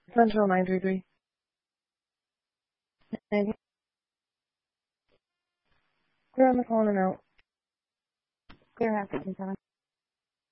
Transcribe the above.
Central 933. Clear on the phone and out. Clear out 57.